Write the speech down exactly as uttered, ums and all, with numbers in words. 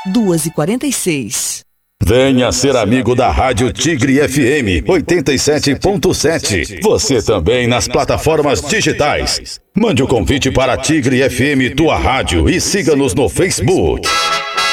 duas e quarenta e seis. Venha ser amigo da Rádio Tigre F M oitenta e sete ponto sete. Você também nas plataformas digitais. Mande o convite para Tigre F M, tua rádio, e siga-nos no Facebook.